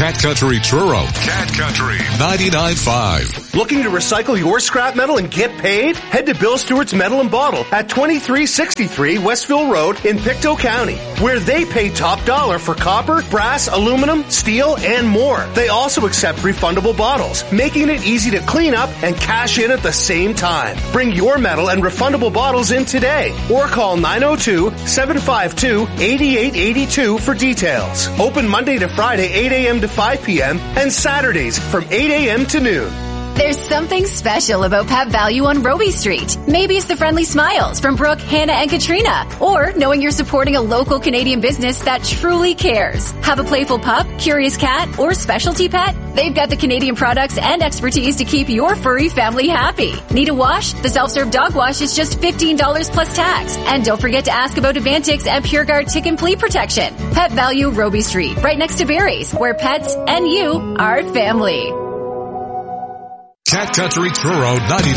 Cat Country Truro. Cat Country 99.5. Looking to recycle your scrap metal and get paid? Head to Bill Stewart's Metal and Bottle at 2363 Westville Road in Pictou County, where they pay top dollar for copper, brass, aluminum, steel, and more. They also accept refundable bottles, making it easy to clean up and cash in at the same time. Bring your metal and refundable bottles in today or call 902-752-8882 for details. Open Monday to Friday, 8 a.m. to 5 p.m. and Saturdays from 8 a.m. to noon. There's something special about Pet Value on Robie Street. Maybe it's the friendly smiles from Brooke, Hannah, and Katrina. Or knowing you're supporting a local Canadian business that truly cares. Have a playful pup, curious cat, or specialty pet? They've got the Canadian products and expertise to keep your furry family happy. Need a wash? The self-serve dog wash is just $15 plus tax. And don't forget to ask about Advantix and PureGuard tick and flea protection. Pet Value Robie Street, right next to Barry's, where pets and you are family. Cat Country Truro 99.